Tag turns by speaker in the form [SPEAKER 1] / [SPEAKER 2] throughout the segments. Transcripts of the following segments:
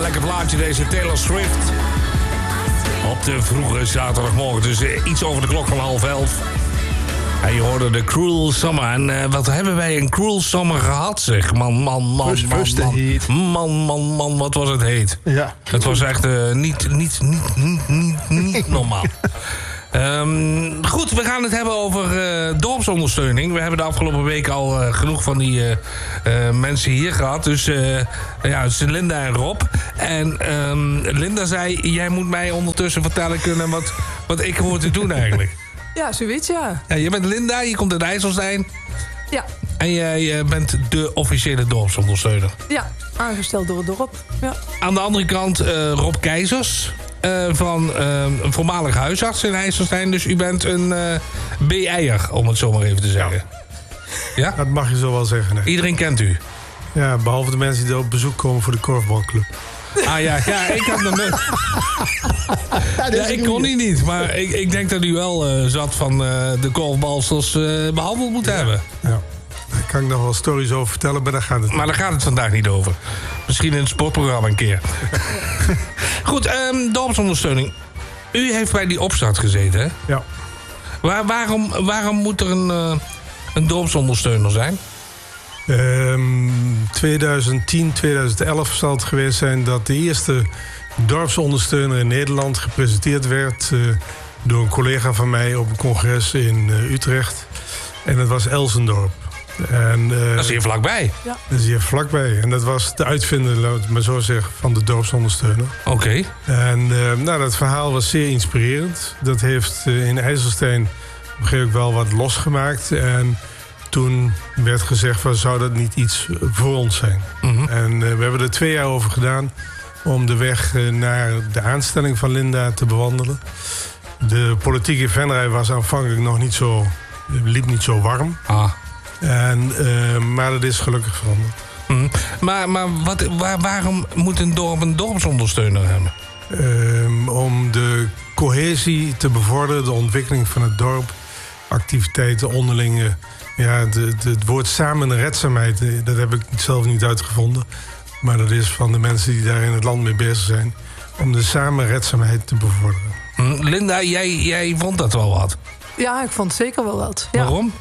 [SPEAKER 1] lekker plaatje deze Taylor Swift. Op de vroege zaterdagmorgen, dus iets over de klok van 10:30. En je hoorde de Cruel Summer. En wat hebben wij een Cruel Summer gehad, zeg. Man, wat was het heet.
[SPEAKER 2] Ja.
[SPEAKER 1] Het was echt niet normaal. Goed, we gaan het hebben over dorpsondersteuning. We hebben de afgelopen week al genoeg van die mensen hier gehad. Dus het is Linda en Rob. En Linda zei, jij moet mij ondertussen vertellen kunnen wat ik hoor te doen eigenlijk.
[SPEAKER 3] Ja, zoiets, ja.
[SPEAKER 1] Ja, je bent Linda, je komt uit IJsselstein.
[SPEAKER 3] Ja.
[SPEAKER 1] En jij bent de officiële dorpsondersteuner.
[SPEAKER 3] Ja, aangesteld door het dorp. Ja.
[SPEAKER 1] Aan de andere kant Rob Keizers. Van een voormalig huisarts in IJsselstein. Dus u bent een BI'er, om het zo maar even te zeggen. Ja?
[SPEAKER 2] Dat mag je zo wel zeggen. Nee.
[SPEAKER 1] Iedereen kent u?
[SPEAKER 2] Ja, behalve de mensen die op bezoek komen voor de korfbalclub.
[SPEAKER 1] Ah ja, ik had hem net. Ja, ik kon die niet. Maar ik denk dat u wel zat van de korfbalsters behandeld moet hebben.
[SPEAKER 2] Ja. Daar kan ik nog wel stories over vertellen, maar daar gaat het.
[SPEAKER 1] Maar daar gaat het vandaag niet over. Misschien in het sportprogramma een keer. Goed, dorpsondersteuning. U heeft bij die opstart gezeten, hè?
[SPEAKER 2] Ja.
[SPEAKER 1] Waarom moet er een dorpsondersteuner zijn?
[SPEAKER 2] 2010, 2011 zal het geweest zijn dat de eerste dorpsondersteuner in Nederland gepresenteerd werd door een collega van mij op een congres in Utrecht. En dat was Elsendorp. En,
[SPEAKER 1] dat is hier vlakbij.
[SPEAKER 3] Ja.
[SPEAKER 2] Dat is hier vlakbij. En dat was de uitvinder, laat ik maar zo zeggen, van de dorpsondersteuner.
[SPEAKER 1] Oké.
[SPEAKER 2] En dat verhaal was zeer inspirerend. Dat heeft in IJsselstein op een gegeven moment wel wat losgemaakt. En toen werd gezegd van, zou dat niet iets voor ons zijn? Mm-hmm. En we hebben er 2 jaar over gedaan om de weg naar de aanstelling van Linda te bewandelen. De politieke venrij was aanvankelijk nog niet zo, liep niet zo warm. Maar dat is gelukkig veranderd.
[SPEAKER 1] Mm. Maar waarom moet een dorp een dorpsondersteuner hebben?
[SPEAKER 2] Om de cohesie te bevorderen, de ontwikkeling van het dorp, activiteiten onderlinge. Ja, het woord samenredzaamheid, dat heb ik zelf niet uitgevonden. Maar dat is van de mensen die daar in het land mee bezig zijn. Om de samenredzaamheid te bevorderen.
[SPEAKER 1] Linda, jij vond dat wel wat?
[SPEAKER 3] Ja, ik vond zeker wel wat. Ja.
[SPEAKER 1] Waarom?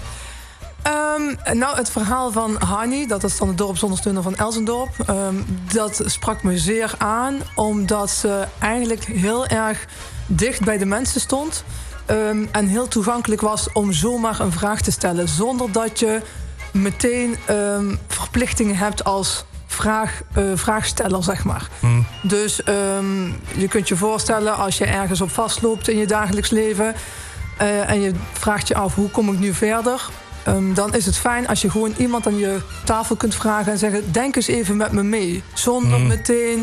[SPEAKER 3] Het verhaal van Hani, dat is dan de dorpsondersteuner van Elsendorp. Dat sprak me zeer aan, omdat ze eigenlijk heel erg dicht bij de mensen stond. En heel toegankelijk was om zomaar een vraag te stellen, zonder dat je meteen verplichtingen hebt als vraagsteller, zeg maar. Dus je kunt je voorstellen, als je ergens op vastloopt in je dagelijks leven en je vraagt je af, hoe kom ik nu verder? Dan is het fijn als je gewoon iemand aan je tafel kunt vragen en zeggen, denk eens even met me mee. Zonder meteen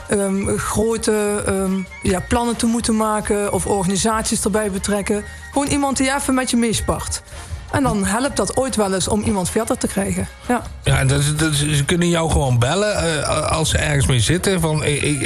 [SPEAKER 3] grote plannen te moeten maken of organisaties erbij betrekken. Gewoon iemand die even met je meespart. En dan helpt dat ooit wel eens om iemand verder te krijgen. Ja,
[SPEAKER 1] ze kunnen jou gewoon bellen als ze ergens mee zitten. Van,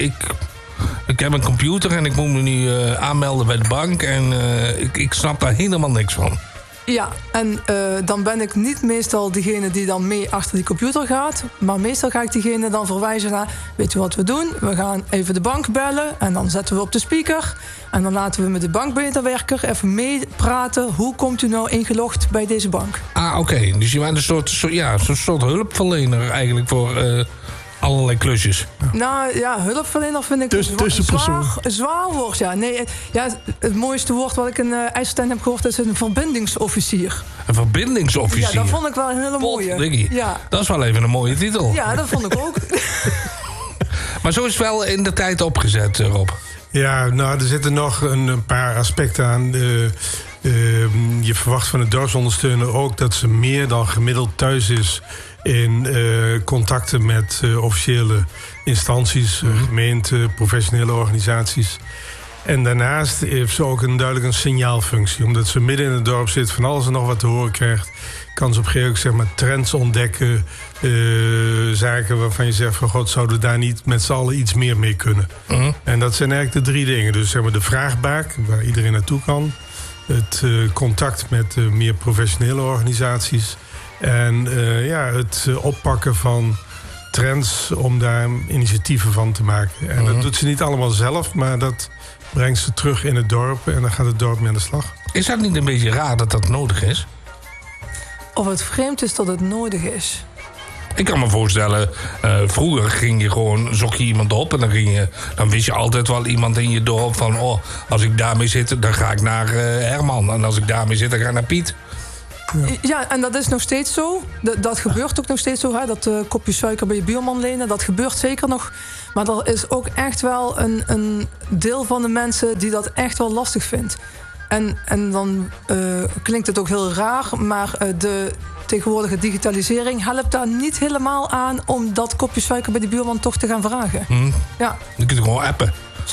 [SPEAKER 1] ik heb een computer en ik moet me nu aanmelden bij de bank. En ik snap daar helemaal niks van.
[SPEAKER 3] Ja, en dan ben ik niet meestal degene die dan mee achter die computer gaat. Maar meestal ga ik diegene dan verwijzen naar, weet je wat we doen? We gaan even de bank bellen en dan zetten we op de speaker. En dan laten we met de bankmedewerker even meepraten. Hoe komt u nou ingelogd bij deze bank?
[SPEAKER 1] Oké. Dus je bent een soort hulpverlener eigenlijk voor allerlei klusjes.
[SPEAKER 3] Nou ja, hulpverlener vind ik een zwaar woord. Ja. Nee, het mooiste woord wat ik in IJsselstein heb gehoord is een verbindingsofficier.
[SPEAKER 1] Een verbindingsofficier?
[SPEAKER 3] Ja, dat vond ik wel een hele mooie.
[SPEAKER 1] Ja. Dat is wel even een mooie titel.
[SPEAKER 3] Ja, dat vond ik ook.
[SPEAKER 1] Maar zo is het wel in de tijd opgezet, Rob.
[SPEAKER 2] Ja, nou, er zitten nog een paar aspecten aan. Je verwacht van de dorpsondersteuner ook dat ze meer dan gemiddeld thuis is in contacten met officiële instanties, gemeenten, professionele organisaties. En daarnaast heeft ze ook een signaalfunctie. Omdat ze midden in het dorp zit, van alles en nog wat te horen krijgt, kan ze op een gegeven moment trends ontdekken. Zaken waarvan je zegt van, god, zouden we daar niet met z'n allen iets meer mee kunnen? En dat zijn eigenlijk de 3 dingen. Dus zeg maar de vraagbaak, waar iedereen naartoe kan. Het contact met meer professionele organisaties. En het oppakken van trends om daar initiatieven van te maken. En dat doet ze niet allemaal zelf, maar dat brengt ze terug in het dorp en dan gaat het dorp mee aan de slag.
[SPEAKER 1] Is dat niet een beetje raar dat dat nodig is?
[SPEAKER 3] Of het vreemd is dat het nodig is.
[SPEAKER 1] Ik kan me voorstellen, vroeger zocht je iemand op en dan wist je altijd wel iemand in je dorp van, oh, als ik daarmee zit, dan ga ik naar Herman. En als ik daarmee zit, dan ga ik naar Piet.
[SPEAKER 3] Ja, en dat is nog steeds zo. Dat gebeurt ook nog steeds zo. Hè? Dat kopje suiker bij je buurman lenen, dat gebeurt zeker nog. Maar er is ook echt wel een deel van de mensen die dat echt wel lastig vindt. En dan klinkt het ook heel raar, maar de tegenwoordige digitalisering helpt daar niet helemaal aan om dat kopje suiker bij die buurman toch te gaan vragen. Ja.
[SPEAKER 1] Dan kun je gewoon appen.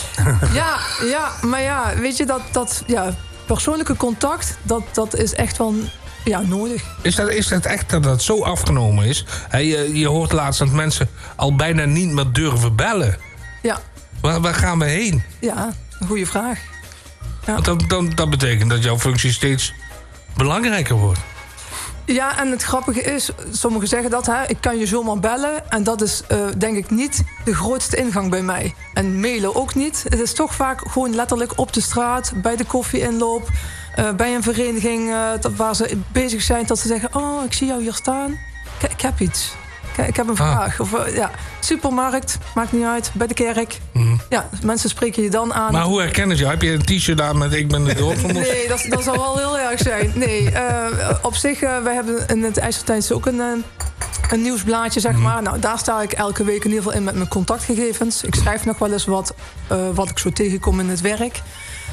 [SPEAKER 3] Ja, maar ja, weet je, dat persoonlijke contact, dat is echt wel nodig.
[SPEAKER 1] Is dat echt dat dat zo afgenomen is? Je hoort laatst dat mensen al bijna niet meer durven bellen.
[SPEAKER 3] Ja.
[SPEAKER 1] Waar gaan we heen?
[SPEAKER 3] Ja, een goede vraag. Ja.
[SPEAKER 1] Want dat betekent dat jouw functie steeds belangrijker wordt.
[SPEAKER 3] Ja, en het grappige is, sommigen zeggen dat, ik kan je zomaar bellen. En dat is denk ik niet de grootste ingang bij mij. En mailen ook niet. Het is toch vaak gewoon letterlijk op de straat, bij de koffieinloop, bij een vereniging waar ze bezig zijn, dat ze zeggen, oh, ik zie jou hier staan. Ik heb iets. Ik heb een vraag. Of supermarkt, maakt niet uit, bij de kerk. Ja, mensen spreken je dan aan.
[SPEAKER 1] Maar hoe herkennen ze? Heb je een t-shirt aan met ik ben de dorpsomroeper?
[SPEAKER 3] Nee, dat zou wel heel erg zijn. Nee, op zich, wij hebben in het IJsselsteins ook een nieuwsblaadje, zeg maar. Nou, daar sta ik elke week in ieder geval in met mijn contactgegevens. Ik schrijf nog wel eens wat ik zo tegenkom in het werk.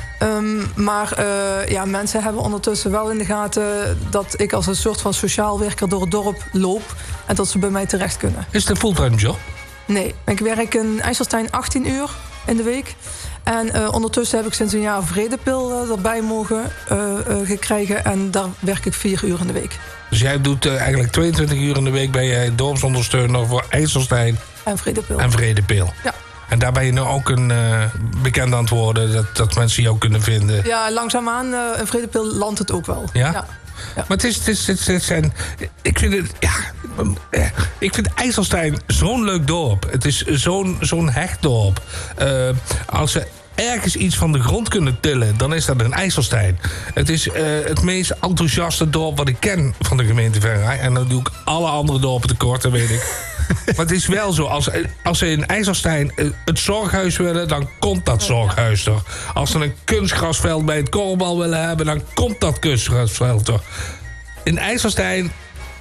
[SPEAKER 3] Maar mensen hebben ondertussen wel in de gaten dat ik als een soort van sociaal werker door het dorp loop en dat ze bij mij terecht kunnen.
[SPEAKER 1] Is het een fulltime job?
[SPEAKER 3] Nee, ik werk in IJsselstein 18 uur in de week. En ondertussen heb ik sinds een jaar Vredepil erbij mogen gekregen. En daar werk ik 4 uur in de week.
[SPEAKER 1] Dus jij doet eigenlijk 22 uur in de week ben jij dorpsondersteuner voor IJsselstein
[SPEAKER 3] en Vredepil. Ja.
[SPEAKER 1] En daar ben je nu ook bekend aan het worden, dat mensen jou kunnen vinden.
[SPEAKER 3] Ja, langzaamaan in Vredepil landt het ook wel.
[SPEAKER 1] Ja? Ja. Maar het zijn... Ik vind IJsselstein zo'n leuk dorp. Het is zo'n hecht dorp. Als ze ergens iets van de grond kunnen tillen, dan is dat een IJsselstein. Het is het meest enthousiaste dorp wat ik ken van de gemeente Venray. En dan doe ik alle andere dorpen tekort, dat weet ik. Maar het is wel zo, als ze in IJsselstein het zorghuis willen, dan komt dat zorghuis er. Als ze een kunstgrasveld bij het korfbal willen hebben, dan komt dat kunstgrasveld er. In IJsselstein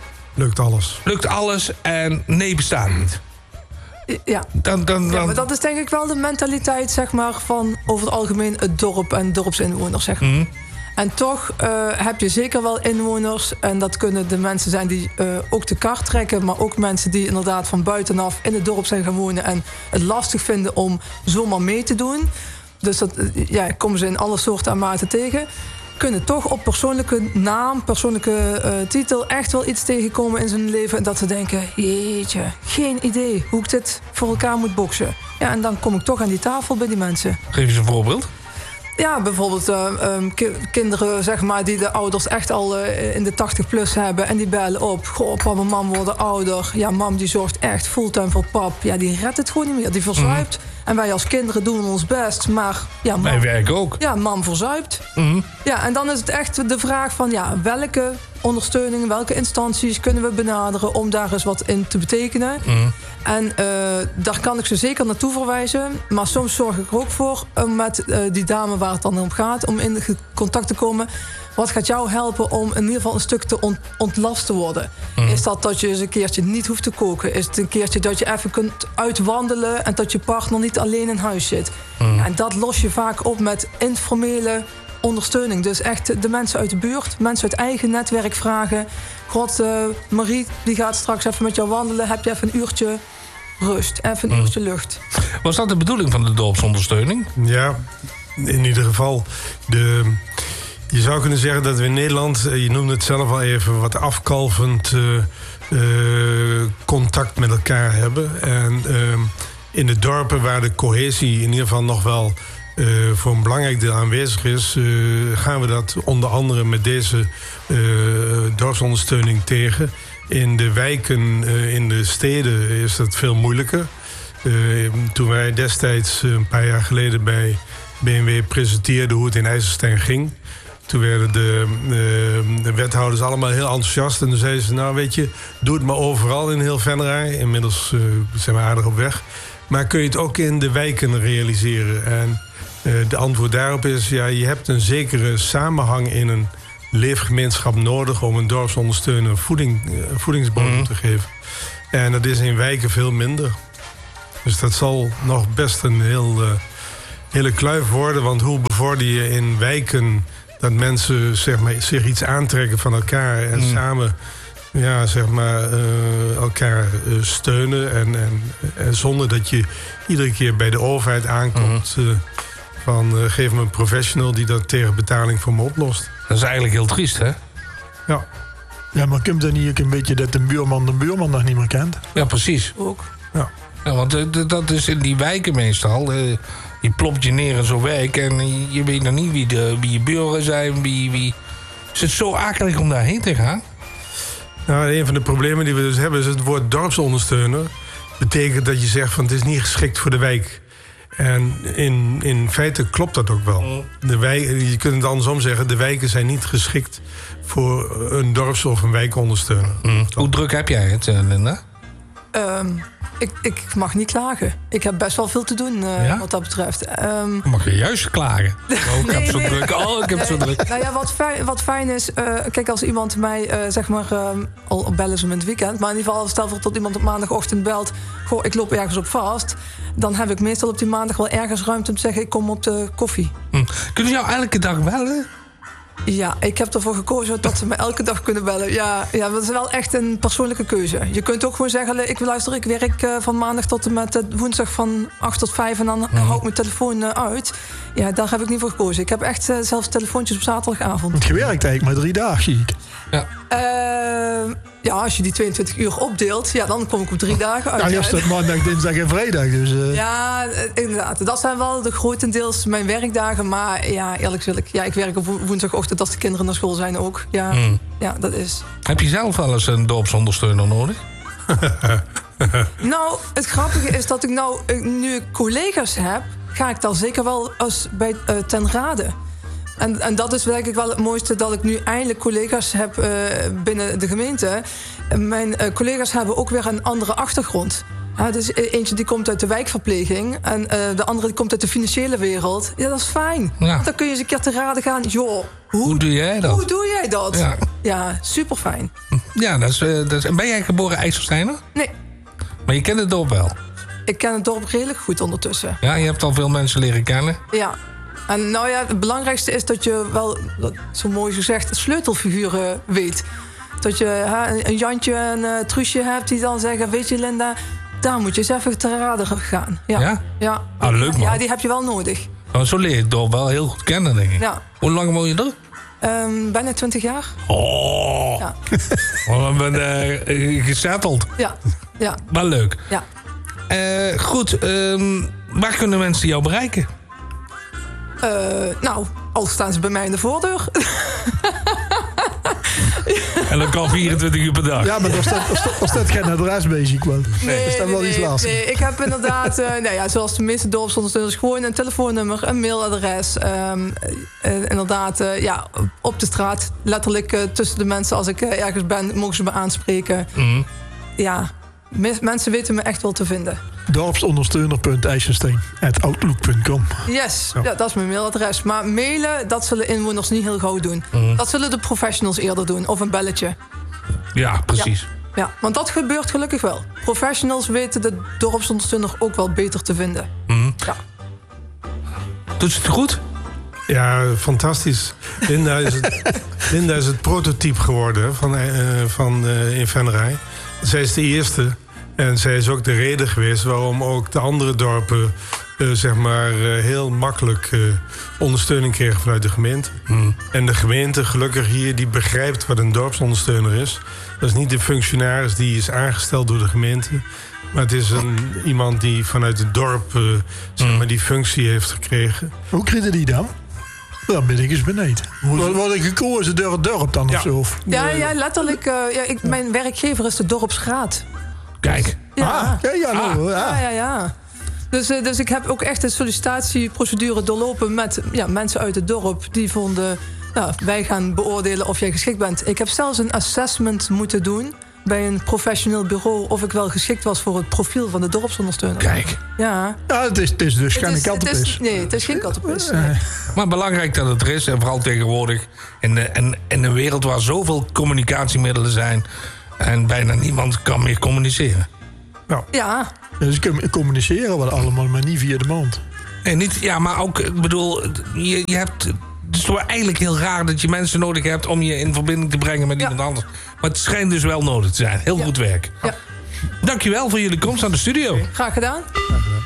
[SPEAKER 1] lukt alles en nee bestaat niet.
[SPEAKER 3] Ja. Maar dat is denk ik wel de mentaliteit, zeg maar, van over het algemeen het dorp en dorpsinwoners, zeg maar. En toch heb je zeker wel inwoners, en dat kunnen de mensen zijn die ook de kar trekken, maar ook mensen die inderdaad van buitenaf in het dorp zijn gaan wonen en het lastig vinden om zomaar mee te doen. Dus dat komen ze in alle soorten en maten tegen. Kunnen toch op persoonlijke naam, persoonlijke titel echt wel iets tegenkomen in zijn leven. En dat ze denken, jeetje, geen idee hoe ik dit voor elkaar moet boksen. Ja, en dan kom ik toch aan die tafel bij die mensen.
[SPEAKER 1] Geef eens een voorbeeld.
[SPEAKER 3] Ja, bijvoorbeeld kinderen, zeg maar, die de ouders echt al in de 80+ hebben. En die bellen op. Goh, papa en mam worden ouder. Ja, mam die zorgt echt fulltime voor pap. Ja, die redt het gewoon niet meer. Die verzuipt. En wij als kinderen doen ons best. Maar ja, mam,
[SPEAKER 1] wij werken ook.
[SPEAKER 3] Ja, mam verzuipt. Ja, en dan is het echt de vraag van, welke ondersteuning, welke instanties kunnen we benaderen om daar eens wat in te betekenen. En daar kan ik ze zeker naartoe verwijzen. Maar soms zorg ik er ook voor met die dame waar het dan om gaat, om in contact te komen. Wat gaat jou helpen om in ieder geval een stuk te ontlast te worden? Is dat je eens een keertje niet hoeft te koken? Is het een keertje dat je even kunt uitwandelen en dat je partner niet alleen in huis zit? En dat los je vaak op met informele ondersteuning. Dus echt de mensen uit de buurt, mensen uit eigen netwerk vragen. God, Marie, die gaat straks even met jou wandelen. Heb je even een uurtje rust, even een uurtje lucht?
[SPEAKER 1] Was dat de bedoeling van de dorpsondersteuning?
[SPEAKER 2] Ja, in ieder geval. Je zou kunnen zeggen dat we in Nederland, je noemde het zelf al even, wat afkalvend contact met elkaar hebben. En in de dorpen waar de cohesie in ieder geval nog wel voor een belangrijk deel aanwezig is, gaan we dat onder andere met deze dorpsondersteuning tegen. In de wijken, in de steden is dat veel moeilijker. Toen wij destijds een paar jaar geleden bij BMW presenteerden hoe het in IJsselstein ging, toen werden de wethouders allemaal heel enthousiast. En toen zeiden ze, nou weet je, doe het maar overal in heel Venray. Inmiddels zijn we aardig op weg. Maar kun je het ook in de wijken realiseren? En de antwoord daarop is, ja, je hebt een zekere samenhang in een leefgemeenschap nodig om een dorpsondersteuner voedingsbodem te geven. En dat is in wijken veel minder. Dus dat zal nog best een hele kluif worden. Want hoe bevorder je in wijken dat mensen zeg maar, zich iets aantrekken van elkaar en samen elkaar steunen. En zonder dat je iedere keer bij de overheid aankomt van geef me een professional die dat tegen betaling voor me oplost.
[SPEAKER 1] Dat is eigenlijk heel triest, hè?
[SPEAKER 2] Ja.
[SPEAKER 4] Ja, maar komt dan niet ook een beetje dat de buurman nog niet meer kent?
[SPEAKER 1] Ja, precies.
[SPEAKER 3] Ook.
[SPEAKER 2] Ja.
[SPEAKER 1] Ja, want dat is in die wijken meestal. Je plopt je neer in zo'n wijk en je weet nog niet wie je buren zijn. Is het zo akelig om daarheen te gaan?
[SPEAKER 2] Nou, een van de problemen die we dus hebben is het woord dorpsondersteuner. Betekent dat je zegt van het is niet geschikt voor de wijk. En in feite klopt dat ook wel. Je kunt het andersom zeggen, de wijken zijn niet geschikt voor een dorps- of een wijkondersteuner.
[SPEAKER 1] Hoe druk heb jij het, Linda?
[SPEAKER 3] Ik mag niet klagen. Ik heb best wel veel te doen wat dat betreft.
[SPEAKER 1] Dan mag je juist klagen. Ik heb zo druk. Ik heb zo druk.
[SPEAKER 3] Nou ja, wat fijn is... kijk, als iemand mij, al bellen ze me in het weekend... maar in ieder geval, stel voor dat iemand op maandagochtend belt... goh, ik loop ergens op vast... dan heb ik meestal op die maandag wel ergens ruimte om te zeggen... ik kom op de koffie.
[SPEAKER 1] Kunnen ze jou elke dag bellen?
[SPEAKER 3] Ja, ik heb ervoor gekozen dat ze me elke dag kunnen bellen. Ja, dat is wel echt een persoonlijke keuze. Je kunt ook gewoon zeggen, ik werk van maandag tot en met woensdag van 8 tot 5... en dan hou ik mijn telefoon uit. Ja, daar heb ik niet voor gekozen. Ik heb echt zelfs telefoontjes op zaterdagavond.
[SPEAKER 4] Want je werkt eigenlijk maar 3 dagen, zie ik.
[SPEAKER 3] Ja, als je die 22 uur opdeelt, ja, dan kom ik op 3 dagen uit.
[SPEAKER 4] Ja, je hebt maandag, dinsdag en vrijdag. Dus,
[SPEAKER 3] Ja, inderdaad. Dat zijn wel de grotendeels mijn werkdagen. Maar ja, eerlijk gezegd, ik werk op woensdagochtend als de kinderen naar school zijn ook. Ja, ja, dat is.
[SPEAKER 1] Heb je zelf wel eens een dorpsondersteuner nodig?
[SPEAKER 3] Nou, het grappige is dat nu ik collega's heb, ga ik daar zeker wel als bij ten rade. En dat is denk ik wel het mooiste, dat ik nu eindelijk collega's heb binnen de gemeente. Mijn collega's hebben ook weer een andere achtergrond. Dus eentje die komt uit de wijkverpleging en de andere die komt uit de financiële wereld. Ja, dat is fijn. Ja. Dan kun je eens een keer te raden gaan. Joh, hoe doe jij dat? Hoe doe jij dat? Ja, super fijn.
[SPEAKER 1] Ja, en ben jij geboren IJsselsteiner?
[SPEAKER 3] Nee.
[SPEAKER 1] Maar je kent het dorp wel?
[SPEAKER 3] Ik ken het dorp redelijk goed ondertussen.
[SPEAKER 1] Ja, je hebt al veel mensen leren kennen?
[SPEAKER 3] Ja. En nou ja, het belangrijkste is dat je wel, zo mooi gezegd, sleutelfiguren weet. Dat je een Jantje en een Truusje hebt die dan zeggen, weet je Linda, daar moet je eens even te raden gaan. Ja? Ja.
[SPEAKER 1] Leuk man.
[SPEAKER 3] Ja, die heb je wel nodig.
[SPEAKER 1] Oh, zo leer je het dorp wel heel goed kennen, denk ik.
[SPEAKER 3] Ja.
[SPEAKER 1] Hoe lang woon je er?
[SPEAKER 3] Bijna 20 jaar.
[SPEAKER 1] Oh. Ja. Ik ben gezetteld.
[SPEAKER 3] Ja.
[SPEAKER 1] Wel leuk.
[SPEAKER 3] Ja.
[SPEAKER 1] Goed, waar kunnen mensen jou bereiken?
[SPEAKER 3] Nou, al staan ze bij mij in de voordeur.
[SPEAKER 1] En dat kan 24 uur per dag.
[SPEAKER 4] Ja, maar daar staat geen adres bij, zie ik wel. Nee, er staat wel iets lastig.
[SPEAKER 3] Nee, ik heb inderdaad, zoals de meeste dorpsondersteuners, gewoon een telefoonnummer, een mailadres. Inderdaad, op de straat, letterlijk tussen de mensen. Als ik ergens ben, mogen ze me aanspreken. Ja, mensen weten me echt wel te vinden. Dorpsondersteuner.ijsselstein@outlook.com. Yes, ja, dat is mijn mailadres. Maar mailen, dat zullen inwoners niet heel gauw doen. Dat zullen de professionals eerder doen. Of een belletje.
[SPEAKER 1] Ja, precies.
[SPEAKER 3] Ja, want dat gebeurt gelukkig wel. Professionals weten de dorpsondersteuner ook wel beter te vinden. Ja.
[SPEAKER 1] Doet ze het goed?
[SPEAKER 2] Ja, fantastisch. Linda is het prototype geworden van in Venray. Zij is de eerste. En zij is ook de reden geweest waarom ook de andere dorpen heel makkelijk ondersteuning kregen vanuit de gemeente. En de gemeente, gelukkig hier, die begrijpt wat een dorpsondersteuner is. Dat is niet de functionaris die is aangesteld door de gemeente. Maar het is iemand die vanuit het dorp die functie heeft gekregen.
[SPEAKER 4] Hoe kreeg die dan? Dan ben ik eens benieuwd. Word ik gekozen door het dorp dan of zo?
[SPEAKER 3] Ja, letterlijk. Mijn werkgever is de dorpsraad.
[SPEAKER 1] Kijk.
[SPEAKER 3] Ja.
[SPEAKER 4] Ja.
[SPEAKER 3] Dus ik heb ook echt een sollicitatieprocedure doorlopen met mensen uit het dorp die vonden, wij gaan beoordelen of jij geschikt bent. Ik heb zelfs een assessment moeten doen bij een professioneel bureau of ik wel geschikt was voor het profiel van de dorpsondersteuner.
[SPEAKER 1] Kijk.
[SPEAKER 3] Ja.
[SPEAKER 4] Het is dus geen kattenpis.
[SPEAKER 3] Nee, het is geen kattenpis.
[SPEAKER 1] Maar belangrijk dat het er is. En vooral tegenwoordig in een wereld waar zoveel communicatiemiddelen zijn. En bijna niemand kan meer communiceren.
[SPEAKER 3] Ja.
[SPEAKER 4] Dus communiceren we allemaal, maar niet via de mond.
[SPEAKER 1] En niet, ja, maar ook, ik bedoel, je hebt... Het is toch eigenlijk heel raar dat je mensen nodig hebt om je in verbinding te brengen met iemand anders. Maar het schijnt dus wel nodig te zijn. Heel goed werk.
[SPEAKER 3] Ja.
[SPEAKER 1] Dankjewel voor jullie komst aan de studio.
[SPEAKER 3] Graag gedaan.